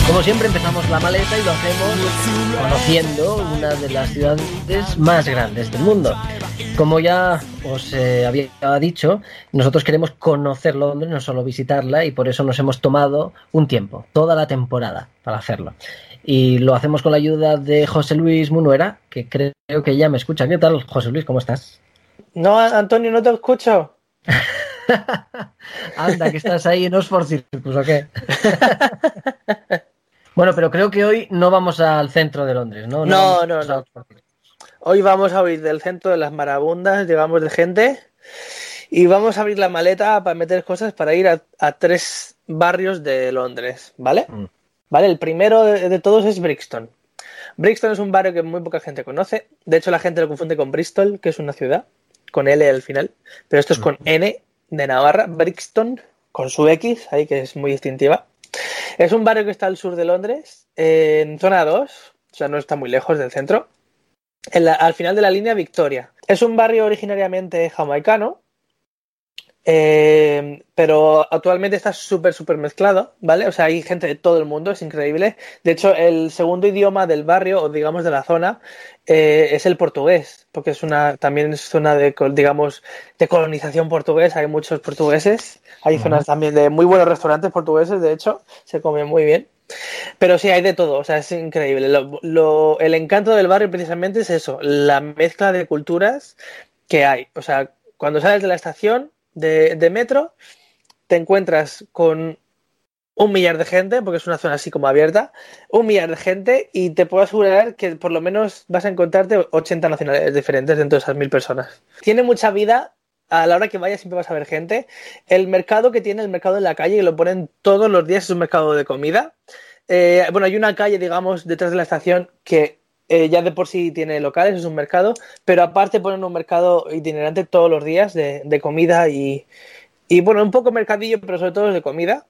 Como siempre empezamos la maleta y lo hacemos conociendo una de las ciudades más grandes del mundo. Como ya os había dicho, nosotros queremos conocer Londres, no solo visitarla, y por eso nos hemos tomado un tiempo, toda la temporada, para hacerlo. Y lo hacemos con la ayuda de José Luis Munuera, que creo que ya me escucha. ¿Qué tal, José Luis? ¿Cómo estás? No, Antonio, no te escucho. Anda, que estás ahí en Oxford Circus, ¿o qué? Bueno, pero creo que hoy no vamos al centro de Londres, ¿no? No No, vamos no, a no. Oxford Circus. Hoy vamos a huir del centro de las marabundas, llegamos de gente y vamos a abrir la maleta para meter cosas para ir a 3 barrios de Londres, ¿vale? Vale, el primero de todos es Brixton. Brixton es un barrio que muy poca gente conoce. De hecho, la gente lo confunde con Bristol, que es una ciudad, con L al final. Pero esto es con N de Navarra. Brixton, con su X, ahí que es muy distintiva. Es un barrio que está al sur de Londres, en zona 2, o sea, no está muy lejos del centro, al final de la línea Victoria. Es un barrio originariamente jamaicano, pero actualmente está súper mezclado, ¿vale? O sea, hay gente de todo el mundo, es increíble. De hecho, el segundo idioma del barrio, o digamos de la zona, es el portugués, porque también es zona de, digamos, de colonización portuguesa, hay muchos portugueses, hay zonas también de muy buenos restaurantes portugueses, de hecho, se come muy bien. Pero sí, hay de todo, o sea, es increíble. El encanto del barrio precisamente es eso, la mezcla de culturas que hay. O sea, cuando sales de la estación de metro, te encuentras con 1 millar de gente, porque es una zona así como abierta, 1 millar de gente, y te puedo asegurar que por lo menos vas a encontrarte 80 nacionalidades diferentes dentro de esas 1000 personas. Tiene mucha vida. A la hora que vayas siempre vas a ver gente. El mercado que tiene, el mercado en la calle, que lo ponen todos los días, es un mercado de comida. Bueno, hay una calle, digamos, detrás de la estación que ya de por sí tiene locales, es un mercado, pero aparte ponen un mercado itinerante todos los días de comida y, bueno, un poco mercadillo, pero sobre todo es de comida.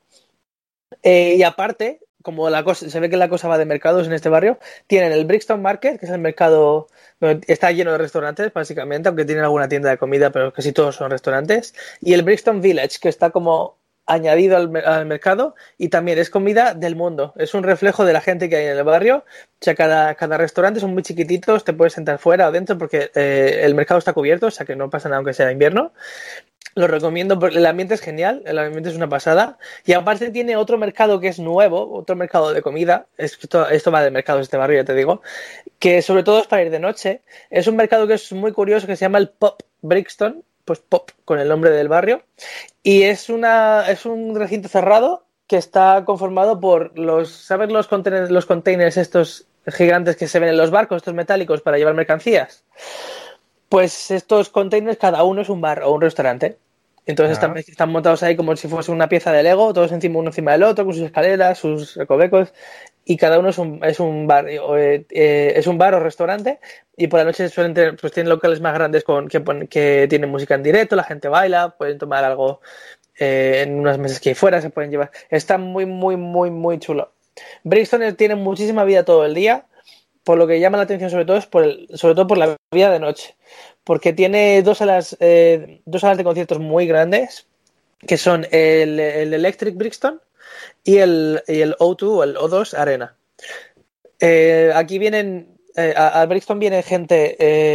Y aparte, como la cosa, se ve que la cosa va de mercados en este barrio, tienen el Brixton Market, que es el mercado donde está lleno de restaurantes, básicamente, aunque tienen alguna tienda de comida, pero casi todos son restaurantes. Y el Brixton Village, que está como añadido al mercado y también es comida del mundo. Es un reflejo de la gente que hay en el barrio. O sea, cada restaurante son muy chiquititos, te puedes sentar fuera o dentro porque el mercado está cubierto, o sea que no pasa nada aunque sea invierno. Lo recomiendo porque el ambiente es genial, el ambiente es una pasada. Y aparte tiene otro mercado que es nuevo, otro mercado de comida. Esto va de mercados este barrio, ya te digo. Que sobre todo es para ir de noche. Es un mercado que es muy curioso que se llama el Pop Brixton. Pues Pop con el nombre del barrio. Y es un recinto cerrado que está conformado por ¿sabes los containers estos gigantes que se ven en los barcos, estos metálicos para llevar mercancías? Pues estos containers, cada uno es un bar o un restaurante. Entonces están montados ahí como si fuese una pieza de Lego, todos uno encima del otro, con sus escaleras, sus recovecos, y cada uno es un bar, es un bar o restaurante, y por la noche suelen tener, pues tienen locales más grandes que tienen música en directo, la gente baila, pueden tomar algo en unas mesas que hay fuera, se pueden llevar. Está muy chulo. Brixton tiene muchísima vida todo el día. Por lo que llama la atención sobre todo es sobre todo por la vida de noche, porque tiene dos salas de conciertos muy grandes, que son el Electric Brixton y el O2 o el O2 Arena. Aquí vienen, al Brixton viene gente,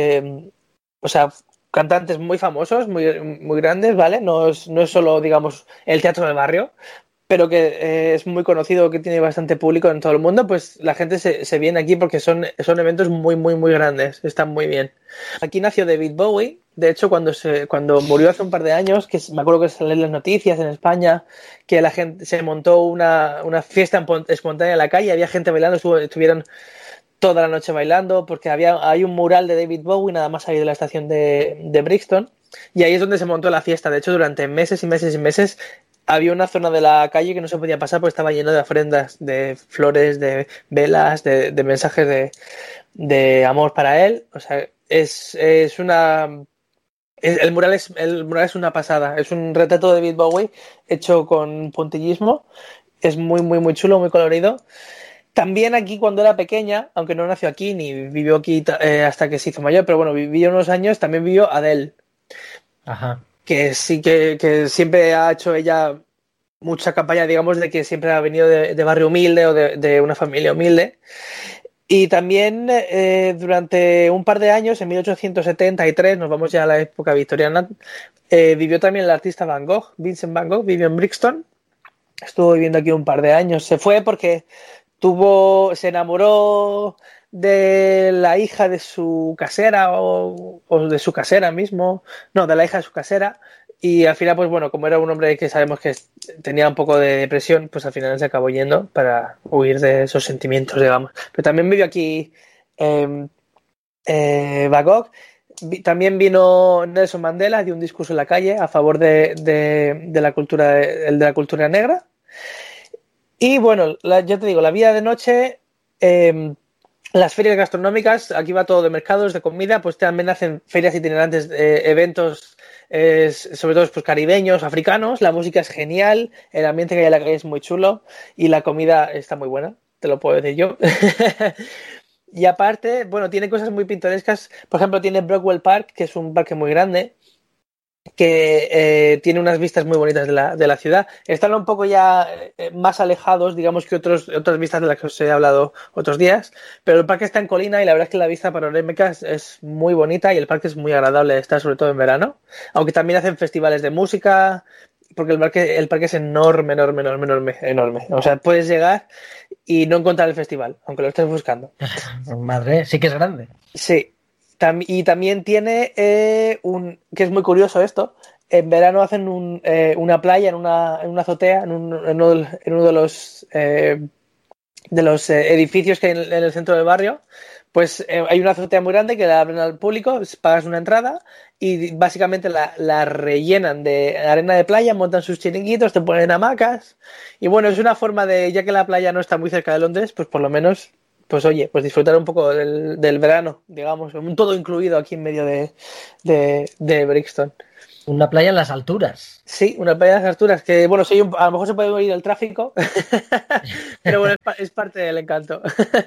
o sea, cantantes muy famosos, muy grandes, ¿vale? No es solo, digamos, el teatro del barrio, pero que es muy conocido, que tiene bastante público en todo el mundo, pues la gente se viene aquí porque son eventos muy grandes, están muy bien. Aquí nació David Bowie, de hecho cuando murió hace un par de años, me acuerdo que salió en las noticias en España, que la gente se montó una fiesta espontánea en la calle, había gente bailando, estuvieron toda la noche bailando, porque hay un mural de David Bowie nada más salir de la estación de Brixton, y ahí es donde se montó la fiesta. De hecho, durante meses y meses y meses había una zona de la calle que no se podía pasar porque estaba lleno de ofrendas, de flores, de velas, de mensajes de amor para él. O sea, el mural es una pasada. Es un retrato de David Bowie hecho con puntillismo. Es muy chulo, muy colorido. También aquí cuando era pequeña, aunque no nació aquí ni vivió aquí hasta que se hizo mayor, pero bueno, vivió unos años, también vivió Adele. Ajá. Que sí que siempre ha hecho ella mucha campaña, digamos, de que siempre ha venido de barrio humilde o de una familia humilde. Y también durante un par de años, en 1873, nos vamos ya a la época victoriana, vivió también el artista Van Gogh, Vincent Van Gogh, vivió en Brixton. Estuvo viviendo aquí un par de años. Se fue porque se enamoró de la hija de su casera o de su casera mismo, no, de la hija de su casera, y al final, pues bueno, como era un hombre que sabemos que tenía un poco de depresión, pues al final se acabó yendo para huir de esos sentimientos, digamos. Pero también vivió aquí Van Gogh. También vino Nelson Mandela, dio un discurso en la calle a favor de la cultura negra. Y bueno, ya te digo, la vida de noche, las ferias gastronómicas, aquí va todo de mercados, de comida, pues también hacen ferias itinerantes, eventos, sobre todo pues, caribeños, africanos. La música es genial, el ambiente que hay en la calle es muy chulo y la comida está muy buena, te lo puedo decir yo. Y aparte, bueno, tiene cosas muy pintorescas. Por ejemplo, tiene Brockwell Park, que es un parque muy grande, que tiene unas vistas muy bonitas de la ciudad. Están un poco ya más alejados, digamos, que otras vistas de las que os he hablado otros días, pero el parque está en colina y la verdad es que la vista panorámica es muy bonita y el parque es muy agradable de estar, sobre todo en verano, aunque también hacen festivales de música, porque el parque es enorme, enorme, enorme, enorme, enorme. O sea, puedes llegar y no encontrar el festival, aunque lo estés buscando. Madre, sí que es grande. Sí. Y también tiene que es muy curioso esto, en verano hacen una playa en una azotea, en uno de los edificios que hay en el centro del barrio, pues hay una azotea muy grande que la abren al público, pagas una entrada y básicamente la rellenan de arena de playa, montan sus chiringuitos, te ponen hamacas y bueno, es una forma de, ya que la playa no está muy cerca de Londres, pues por lo menos pues oye, pues disfrutar un poco del verano, digamos, un todo incluido aquí en medio de Brixton. Una playa en las alturas. Sí, una playa de las alturas, que bueno, sí, a lo mejor se puede oír el tráfico, pero bueno, es parte del encanto.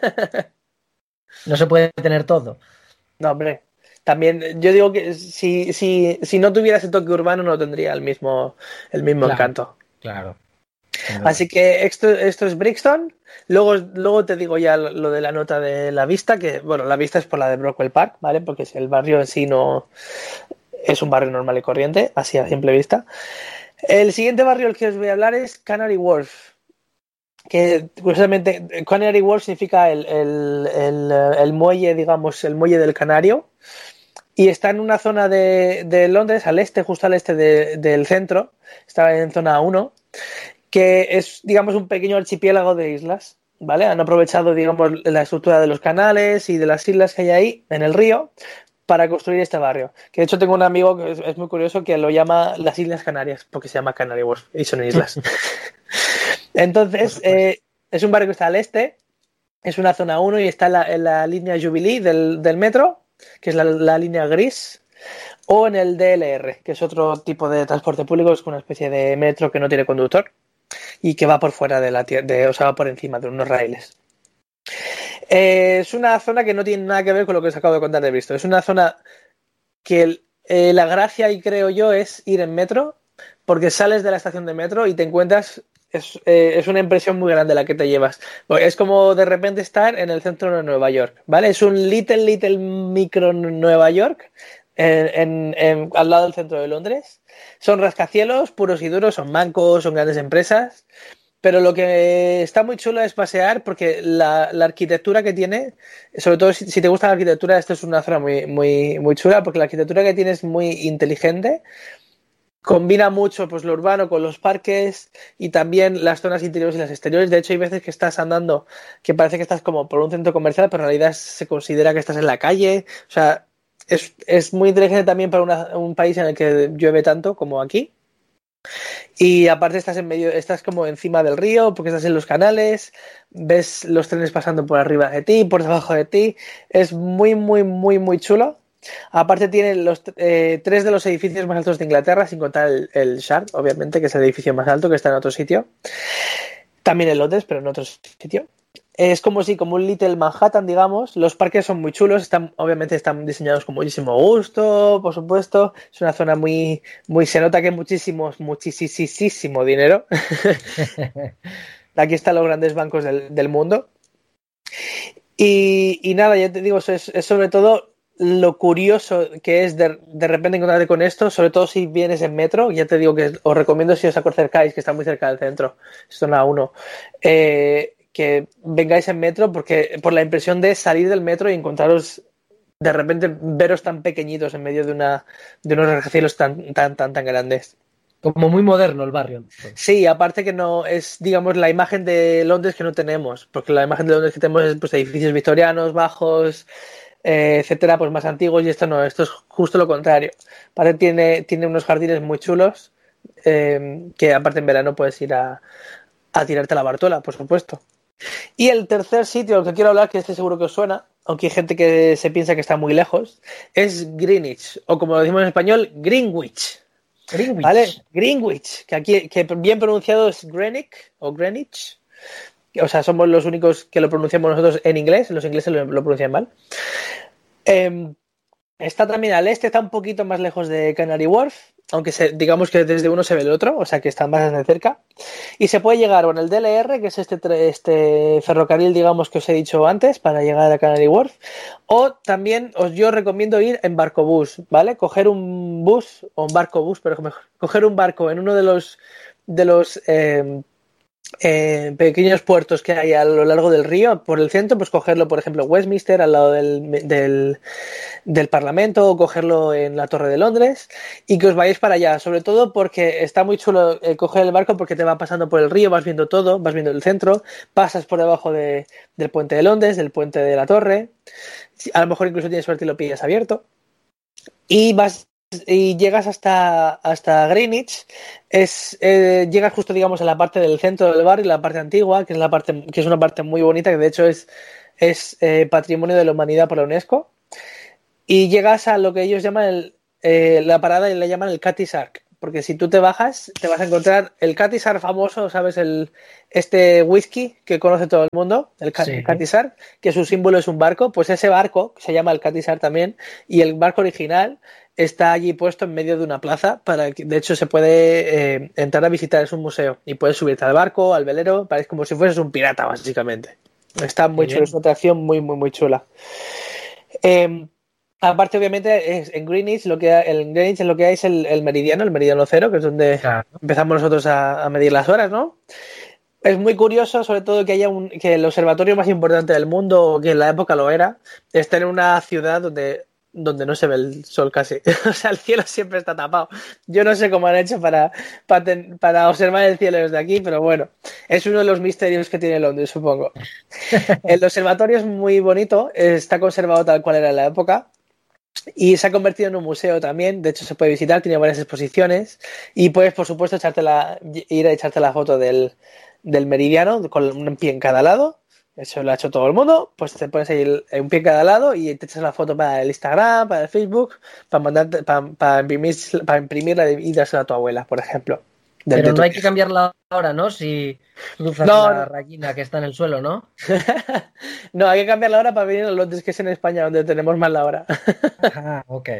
No se puede tener todo. No, hombre, también yo digo que si no tuviera ese toque urbano no tendría el mismo Claro, encanto. claro. Así que esto es Brixton. Luego te digo ya lo de la nota de la vista, que bueno, la vista es por la de Brockwell Park, ¿vale? Porque si el barrio en sí no es un barrio normal y corriente, así a simple vista. El siguiente barrio del que os voy a hablar es Canary Wharf, que curiosamente Canary Wharf significa el muelle, digamos, el muelle del canario, y está en una zona de Londres, al este, justo al este del centro, está en zona 1, que es, digamos, un pequeño archipiélago de islas, ¿vale? Han aprovechado, digamos, la estructura de los canales y de las islas que hay ahí en el río para construir este barrio. Que de hecho tengo un amigo que es muy curioso que lo llama las Islas Canarias, porque se llama Canary Wharf y son islas. Entonces, es un barrio que está al este, es una zona 1 y está en la línea Jubilee del metro, que es la línea gris, o en el DLR, que es otro tipo de transporte público, es una especie de metro que no tiene conductor y que va por fuera o sea, va por encima de unos raíles. Es una zona que no tiene nada que ver con lo que os acabo de contar de Bristol. Es una zona que la gracia, y creo yo, es ir en metro, porque sales de la estación de metro y te encuentras, es una impresión muy grande la que te llevas. Es como de repente estar en el centro de Nueva York, ¿vale? Es un little micro Nueva York al lado del centro de Londres. Son rascacielos puros y duros, son bancos, son grandes empresas. Pero lo que está muy chulo es pasear porque la arquitectura que tiene, sobre todo si te gusta la arquitectura, esta es una zona muy chula porque la arquitectura que tiene es muy inteligente, combina mucho pues lo urbano con los parques y también las zonas interiores y las exteriores. De hecho, hay veces que estás andando que parece que estás como por un centro comercial, pero en realidad se considera que estás en la calle. O sea, es muy inteligente también para un país en el que llueve tanto como aquí. Y aparte estás como encima del río, porque estás en los canales, ves los trenes pasando por arriba de ti, por debajo de ti. Es muy chulo. Aparte tiene tres de los edificios más altos de Inglaterra, sin contar el Shard, obviamente, que es el edificio más alto, que está en otro sitio. También en Londres, pero en otro sitio. Es como un Little Manhattan, digamos. Los parques son muy chulos, obviamente están diseñados con muchísimo gusto, por supuesto. Es una zona se nota que hay muchísimo dinero. Aquí están los grandes bancos del mundo. Y nada, ya te digo, es sobre todo lo curioso que es de repente encontrarte con esto, sobre todo si vienes en metro. Ya te digo que os recomiendo si os acercáis, que está muy cerca del centro, es zona 1, que vengáis en metro, porque por la impresión de salir del metro y encontraros, de repente veros tan pequeñitos en medio de unos rascacielos tan grandes. Como muy moderno el barrio. Sí, aparte que no es, digamos, la imagen de Londres que no tenemos, porque la imagen de Londres que tenemos es pues edificios victorianos, bajos, etcétera, pues más antiguos, y esto no, esto es justo lo contrario. Aparte tiene unos jardines muy chulos, que aparte en verano puedes ir a tirarte a la Bartola, por supuesto. Y el tercer sitio al que quiero hablar, que este seguro que os suena, aunque hay gente que se piensa que está muy lejos, es Greenwich, o como lo decimos en español, Greenwich. Greenwich. ¿Vale? Greenwich, que aquí que bien pronunciado es Greenwich o Greenwich. O sea, somos los únicos que lo pronunciamos nosotros en inglés, los ingleses lo pronuncian mal. Está también al este, está un poquito más lejos de Canary Wharf, aunque digamos que desde uno se ve el otro, o sea que está más de cerca. Y se puede llegar con el DLR, que es este ferrocarril, digamos, que os he dicho antes, para llegar a Canary Wharf. O también yo recomiendo ir en barcobús, ¿vale? Coger un bus, o un barcobús, pero mejor, coger un barco en uno de los pequeños puertos que hay a lo largo del río, por el centro, pues cogerlo, por ejemplo, Westminster, al lado del Parlamento, o cogerlo en la Torre de Londres, y que os vayáis para allá, sobre todo porque está muy chulo coger el barco, porque te va pasando por el río, vas viendo todo, vas viendo el centro, pasas por debajo del puente de Londres, del puente de la Torre, a lo mejor incluso tienes suerte y lo pillas abierto, y llegas hasta Greenwich. Llegas justo, digamos, a la parte del centro del barrio, la parte antigua, que es una parte muy bonita, que de hecho es patrimonio de la humanidad por la UNESCO, y llegas a lo que ellos llaman la parada, y le llaman el Cutty Sark, porque si tú te bajas te vas a encontrar el Cutty Sark famoso, ¿sabes? Este whisky que conoce todo el mundo, el Cutty Sark, que su símbolo es un barco. Pues ese barco, que se llama el Cutty Sark también, y el barco original está allí puesto en medio de una plaza, de hecho se puede entrar a visitar, es un museo, y puedes subirte al barco, al velero, parece como si fueses un pirata, básicamente. Está muy chulo, es una atracción muy, muy, muy chula. Aparte, obviamente, en Greenwich lo que hay es el meridiano cero, que es donde empezamos nosotros a medir las horas, ¿no? Es muy curioso, sobre todo, que que el observatorio más importante del mundo, que en la época lo era, está en una ciudad donde no se ve el sol casi. O sea, el cielo siempre está tapado. Yo no sé cómo han hecho para observar el cielo desde aquí, pero bueno, es uno de los misterios que tiene Londres, supongo. El observatorio es muy bonito, está conservado tal cual era en la época, y se ha convertido en un museo también. De hecho, se puede visitar, tiene varias exposiciones, y puedes, por supuesto, ir a echarte la foto del meridiano con un pie en cada lado. Eso lo ha hecho todo el mundo. Pues te pones ahí un pie en cada lado y te echas la foto para el Instagram, para el Facebook, para imprimirla y dársela a tu abuela, por ejemplo. Pero no hay que cambiar la hora, ¿no? Si cruzas la rayina que está en el suelo, ¿no? No, hay que cambiar la hora para venir a Londres, que es en España, donde tenemos más la hora. Ok.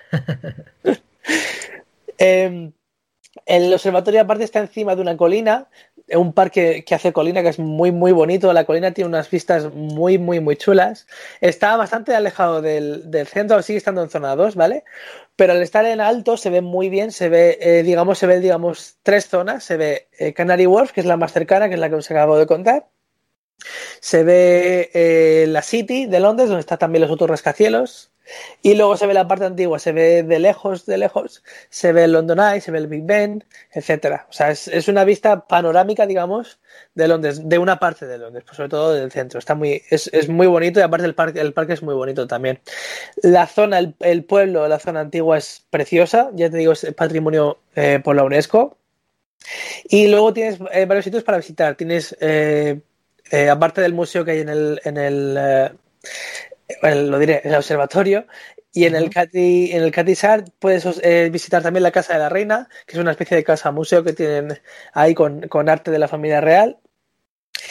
El observatorio, aparte, está encima de una colina, un parque que hace colina, que es muy, muy bonito. La colina tiene unas vistas muy, muy, muy chulas. Está bastante alejado del centro, sigue estando en zona 2, ¿vale? Pero al estar en alto se ve muy bien, se ve, digamos, tres zonas. Se ve Canary Wharf, que es la más cercana, que es la que os acabo de contar. Se ve la City de Londres, donde están también los otros rascacielos. Y luego se ve la parte antigua, se ve de lejos, se ve el London Eye, se ve el Big Ben, etcétera. O sea, es una vista panorámica, digamos, de Londres, de una parte de Londres, pues sobre todo del centro. Es muy bonito, y aparte el parque es muy bonito también. La zona, el pueblo, la zona antigua es preciosa, ya te digo, es patrimonio por la UNESCO. Y luego tienes varios sitios para visitar. Tienes, aparte del museo que hay en el observatorio, y en el Cutty Sark puedes visitar también la Casa de la Reina, que es una especie de casa museo que tienen ahí con arte de la familia real.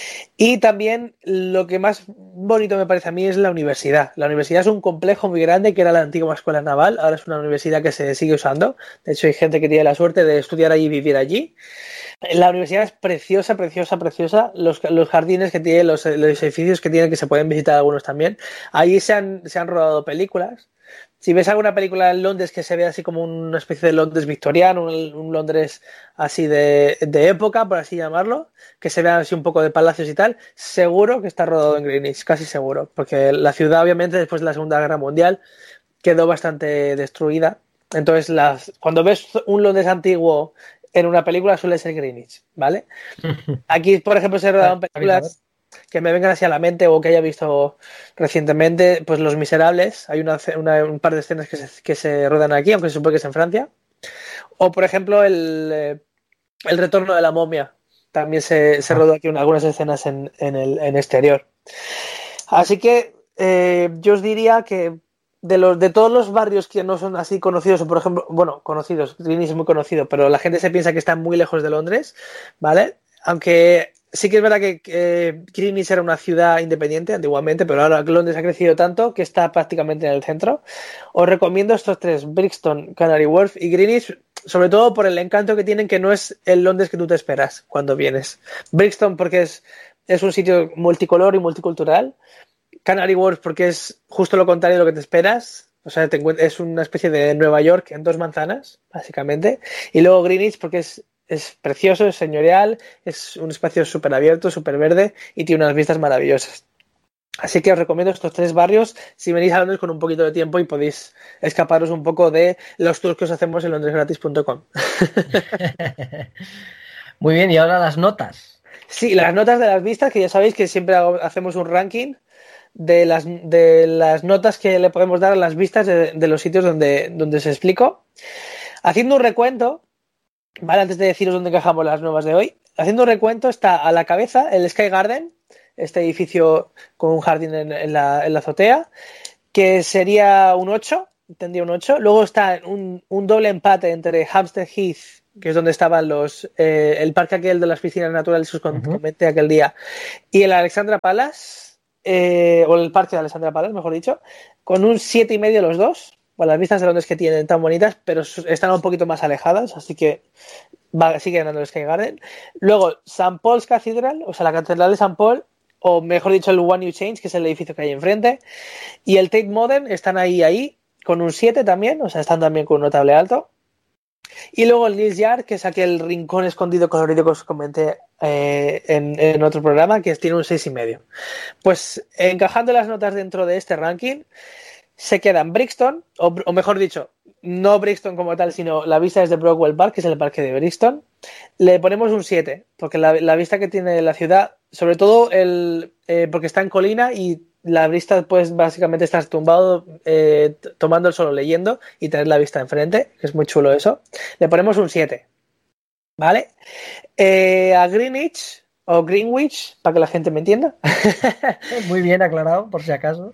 Y también lo que más bonito me parece a mí es la universidad. La universidad es un complejo muy grande que era la antigua escuela naval, ahora es una universidad que se sigue usando. De hecho, hay gente que tiene la suerte de estudiar allí y vivir allí. La universidad es preciosa, preciosa, preciosa. Los jardines que tiene, los edificios que tiene, que se pueden visitar algunos también. Allí se han rodado películas. Si ves alguna película en Londres que se ve así como una especie de Londres victoriano, un Londres así de época, por así llamarlo, que se vea así un poco de palacios y tal, seguro que está rodado en Greenwich, casi seguro. Porque la ciudad, obviamente, después de la Segunda Guerra Mundial, quedó bastante destruida. Entonces, cuando ves un Londres antiguo en una película suele ser Greenwich, ¿vale? Aquí, por ejemplo, se rodaron películas que me vengan así a la mente o que haya visto recientemente, pues Los Miserables. Hay un par de escenas que se rodan aquí, aunque se supone que es en Francia. O, por ejemplo, el Retorno de la Momia. También se rodó aquí algunas escenas en exterior. Así que yo os diría que de todos los barrios que no son así conocidos, o por ejemplo, bueno, conocidos, Greenwich es muy conocido, pero la gente se piensa que está muy lejos de Londres, ¿vale? Aunque sí que es verdad que Greenwich era una ciudad independiente antiguamente, pero ahora Londres ha crecido tanto que está prácticamente en el centro. Os recomiendo estos tres, Brixton, Canary Wharf y Greenwich, sobre todo por el encanto que tienen, que no es el Londres que tú te esperas cuando vienes. Brixton porque es un sitio multicolor y multicultural. Canary Wharf porque es justo lo contrario de lo que te esperas. O sea, es una especie de Nueva York en dos manzanas, básicamente. Y luego Greenwich porque es precioso, es señorial, es un espacio súper abierto, súper verde y tiene unas vistas maravillosas. Así que os recomiendo estos tres barrios si venís a Londres con un poquito de tiempo y podéis escaparos un poco de los tours que os hacemos en londresgratis.com. Muy bien, y ahora las notas. Sí, las notas de las vistas, que ya sabéis que siempre hacemos un ranking de las notas que le podemos dar a las vistas de los sitios donde os explico. Haciendo un recuento, ¿vale? Antes de deciros dónde encajamos las nuevas de hoy, haciendo un recuento está a la cabeza el Sky Garden, este edificio con un jardín en la azotea, que sería un 8, tendría un 8. Luego está un doble empate entre Hampstead Heath, que es donde estaban el parque aquel de las piscinas naturales que os comenté aquel día, y el Alexandra Palace, o el parque de Alexandra Palace, mejor dicho, con un 7,5 los dos. Bueno, las vistas de Londres que tienen tan bonitas, pero están un poquito más alejadas, así que sigue ganando el Sky Garden. Luego, St. Paul's Cathedral, o sea, la Catedral de St. Paul, o mejor dicho, el One New Change, que es el edificio que hay enfrente, y el Tate Modern están ahí, con un 7 también, o sea, están también con un notable alto. Y luego el Neal's Yard, que es aquel rincón escondido colorido que os comenté en otro programa, que tiene un 6,5. Pues encajando las notas dentro de este ranking, se quedan Brixton, o mejor dicho, no Brixton como tal, sino la vista desde Brockwell Park, que es el parque de Brixton. Le ponemos un 7, porque la vista que tiene la ciudad, sobre todo porque está en colina y la vista, pues básicamente estás tumbado, tomando el sol o leyendo y tener la vista enfrente, que es muy chulo eso. Le ponemos un 7, ¿vale? A Greenwich o Greenwich, para que la gente me entienda. Muy bien aclarado, por si acaso.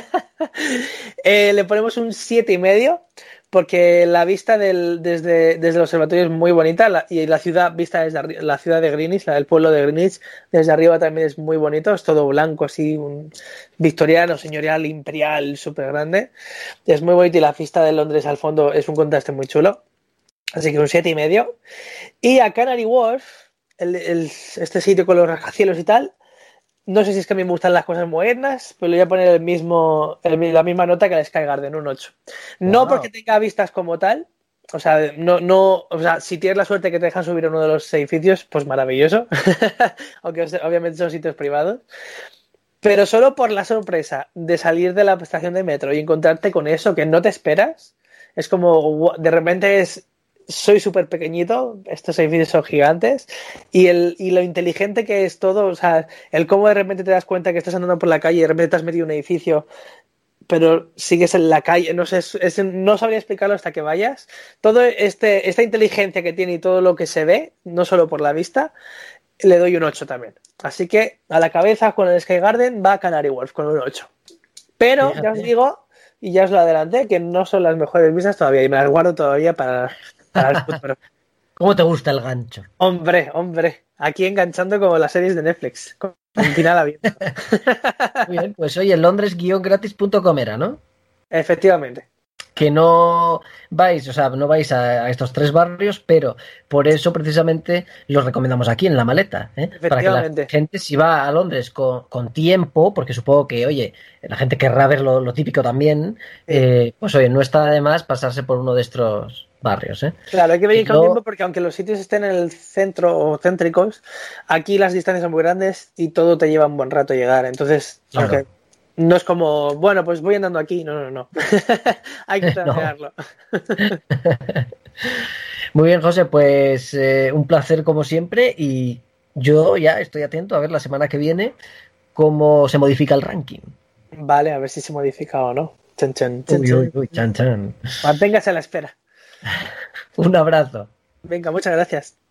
Le ponemos un 7,5 porque la vista desde el observatorio es muy bonita y la ciudad vista desde la ciudad de Greenwich, el pueblo de Greenwich, desde arriba también es muy bonito, es todo blanco así, un victoriano, señorial, imperial, súper grande. Es muy bonito y la vista de Londres al fondo es un contraste muy chulo. Así que un 7,5. Y a Canary Wharf, este sitio con los rascacielos y tal, no sé si es que a mí me gustan las cosas modernas, pero le voy a poner la misma nota que el Sky Garden, un 8. No porque tenga vistas como tal, o sea, o sea, si tienes la suerte que te dejan subir a uno de los edificios, pues maravilloso, aunque obviamente son sitios privados, pero solo por la sorpresa de salir de la estación de metro y encontrarte con eso que no te esperas, es como, de repente soy súper pequeñito, estos edificios son gigantes y lo inteligente que es todo, o sea, el cómo de repente te das cuenta que estás andando por la calle y de repente te has metido en un edificio pero sigues en la calle, no sé, no sabría explicarlo hasta que vayas. Todo esta inteligencia que tiene y todo lo que se ve, no solo por la vista, le doy un 8 también. Así que a la cabeza con el Sky Garden va Canary Wharf con un 8. Pero fíjate, ya os digo, y ya os lo adelanté, que no son las mejores vistas todavía y me las guardo todavía para el futuro. ¿Cómo te gusta el gancho? Hombre, aquí enganchando como las series de Netflix, con el final abierto. Muy bien, pues oye, londres-gratis.com era, ¿no? Efectivamente. Que no vais, o sea, no vais a estos 3 barrios, pero por eso precisamente los recomendamos aquí en La Maleta, ¿eh? Para que la Efectivamente. gente, si va a Londres con tiempo, porque supongo que, oye, la gente querrá ver lo típico también, Sí. pues oye, no está de más pasarse por uno de estos barrios, ¿eh? Claro, hay que Que venir con yo, tiempo porque aunque los sitios estén en el centro o céntricos, aquí las distancias son muy grandes y todo te lleva un buen rato llegar. Entonces, claro, aunque no es como, bueno, pues voy andando aquí. No, no, no. Hay que no. planearlo. Muy bien, José, pues un placer como siempre y yo ya estoy atento a ver la semana que viene cómo se modifica el ranking. Vale, a ver si se modifica o no. Chan, chan, chan, Uy, uy, chan. uy, chan, chan. Manténgase a la espera. Un abrazo. Venga, muchas gracias.